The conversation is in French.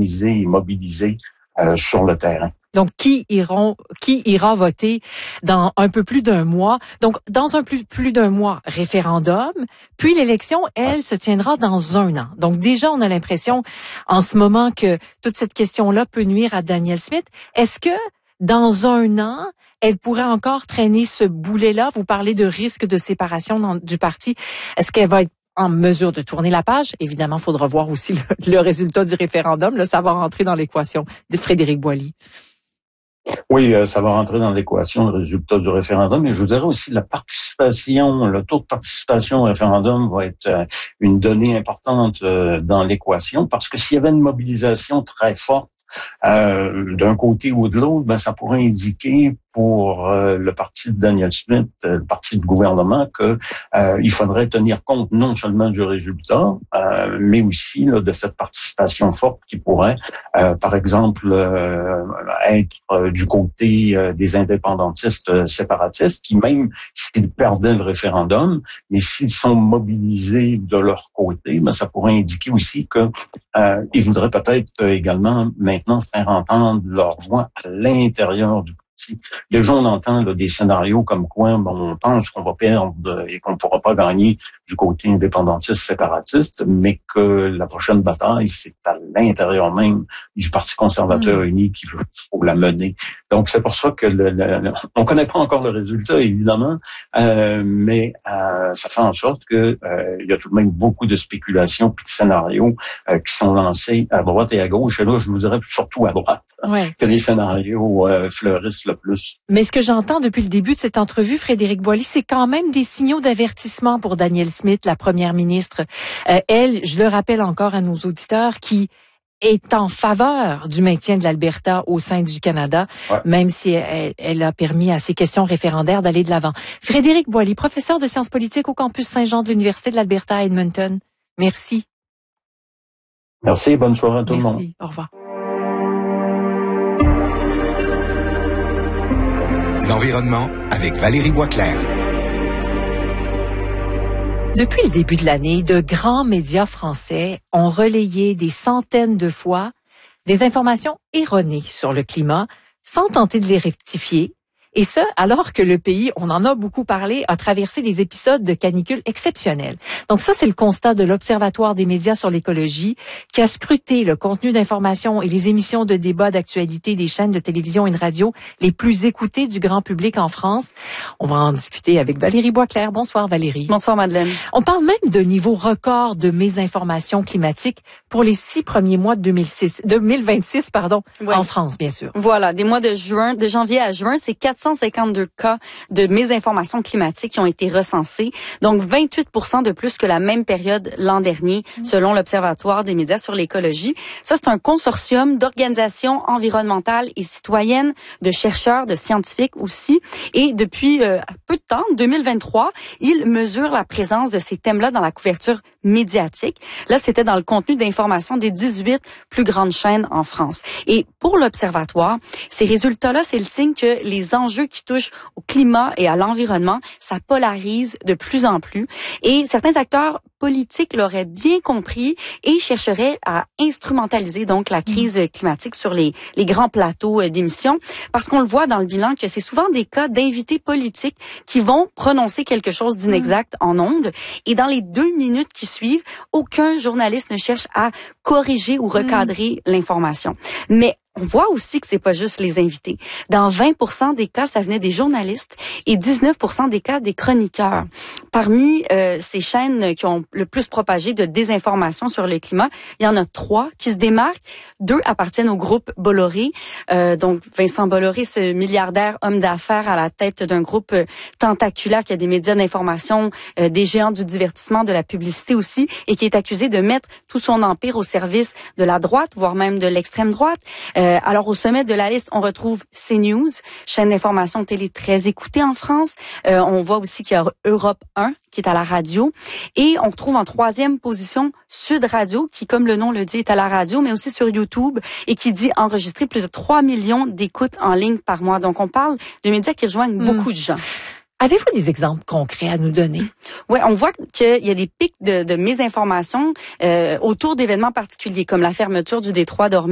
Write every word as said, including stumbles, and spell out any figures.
organisés et mobilisés euh, sur le terrain. Donc, qui iront, qui ira voter dans un peu plus d'un mois? Donc, dans un plus, plus d'un mois, référendum, puis l'élection, elle, se tiendra dans un an. Donc, déjà, on a l'impression, en ce moment, que toute cette question-là peut nuire à Danielle Smith. Est-ce que, dans un an, elle pourrait encore traîner ce boulet-là? Vous parlez de risque de séparation dans, du parti. Est-ce qu'elle va être en mesure de tourner la page? Évidemment, il faudra voir aussi le, le résultat du référendum. Là, ça va rentrer dans l'équation de Frédéric Boily. Oui, ça va rentrer dans l'équation, le résultat du référendum. Mais je vous dirais aussi la participation, le taux de participation au référendum va être une donnée importante dans l'équation, parce que s'il y avait une mobilisation très forte euh, d'un côté ou de l'autre, ben ça pourrait indiquer pour euh, le parti de Danielle Smith, euh, le parti du gouvernement, que euh, il faudrait tenir compte non seulement du résultat, euh, mais aussi là, de cette participation forte qui pourrait, euh, par exemple, euh, être euh, du côté euh, des indépendantistes euh, séparatistes, qui même s'ils perdaient le référendum, mais s'ils sont mobilisés de leur côté, ben, ça pourrait indiquer aussi que euh, ils voudraient peut-être euh, également maintenant faire entendre leur voix à l'intérieur du parti. Déjà, on entend là, des scénarios comme quoi bon, on pense qu'on va perdre et qu'on ne pourra pas gagner du côté indépendantiste séparatiste, mais que la prochaine bataille, c'est à l'intérieur même du Parti conservateur mmh. uni qu'il faut la mener. Donc, c'est pour ça que le, le, le, on ne connaît pas encore le résultat, évidemment, euh, mais euh, ça fait en sorte que euh, il y a tout de même beaucoup de spéculations et de scénarios euh, qui sont lancés à droite et à gauche. Et là, je vous dirais surtout à droite ouais. que les scénarios euh, fleurissent le plus. Mais ce que j'entends depuis le début de cette entrevue, Frédéric Boily, c'est quand même des signaux d'avertissement pour Danielle Smith, la première ministre. Euh, elle, je le rappelle encore à nos auditeurs, qui est en faveur du maintien de l'Alberta au sein du Canada, ouais. même si elle, elle a permis à ces questions référendaires d'aller de l'avant. Frédéric Boily, professeur de sciences politiques au campus Saint-Jean de l'Université de l'Alberta à Edmonton. Merci. Merci, bonne soirée à tout Merci. le monde. Merci, au revoir. L'environnement avec Valérie Boisclair. Depuis le début de l'année, de grands médias français ont relayé des centaines de fois des informations erronées sur le climat sans tenter de les rectifier. Et ce, alors que le pays, on en a beaucoup parlé, a traversé des épisodes de canicule exceptionnels. Donc ça, c'est le constat de l'Observatoire des médias sur l'écologie, qui a scruté le contenu d'information et les émissions de débat d'actualité des chaînes de télévision et de radio les plus écoutées du grand public en France. On va en discuter avec Valérie Boisclair. Bonsoir Valérie. Bonsoir Madeleine. On parle même de niveau record de mésinformation climatique pour les six premiers mois de deux mille six, deux mille vingt-six, pardon, oui. en France, bien sûr. Voilà, des mois de juin, de janvier à juin, c'est quatre cent cinquante-deux cas de mésinformation climatique qui ont été recensés, donc vingt-huit pour cent de plus que la même période l'an dernier, selon l'Observatoire des médias sur l'écologie. Ça, c'est un consortium d'organisations environnementales et citoyennes, de chercheurs, de scientifiques aussi. Et depuis euh, peu de temps, deux mille vingt-trois, ils mesurent la présence de ces thèmes-là dans la couverture médiatique. Là, c'était dans le contenu d'information des dix-huit plus grandes chaînes en France. Et pour l'Observatoire, ces résultats-là, c'est le signe que les enjeux qui touchent au climat et à l'environnement, ça polarise de plus en plus. Et certains acteurs politiques l'auraient bien compris et chercheraient à instrumentaliser donc la crise climatique sur les, les grands plateaux d'émissions, parce qu'on le voit dans le bilan que c'est souvent des cas d'invités politiques qui vont prononcer quelque chose d'inexact en ondes. Et dans les deux minutes qui suivent, aucun journaliste ne cherche à corriger ou recadrer mmh. l'information. Mais on voit aussi que c'est pas juste les invités. Dans vingt pour cent des cas, ça venait des journalistes et dix-neuf pour cent des cas des chroniqueurs. Parmi euh, ces chaînes qui ont le plus propagé de désinformation sur le climat, il y en a trois qui se démarquent. Deux appartiennent au groupe Bolloré. Euh, donc Vincent Bolloré, ce milliardaire homme d'affaires à la tête d'un groupe euh, tentaculaire qui a des médias d'information, euh, des géants du divertissement, de la publicité aussi, et qui est accusé de mettre tout son empire au service de la droite, voire même de l'extrême droite. Euh, Euh, alors, au sommet de la liste, on retrouve CNews, chaîne d'information télé très écoutée en France. Euh, on voit aussi qu'il y a Europe un, qui est à la radio. Et on trouve en troisième position Sud Radio, qui, comme le nom le dit, est à la radio, mais aussi sur YouTube, et qui dit enregistrer plus de trois millions d'écoutes en ligne par mois. Donc, on parle de médias qui rejoignent mmh. beaucoup de gens. Avez-vous des exemples concrets à nous donner? Oui, on voit qu'il y a des pics de, de mésinformation euh, autour d'événements particuliers, comme la fermeture du détroit d'Ormuz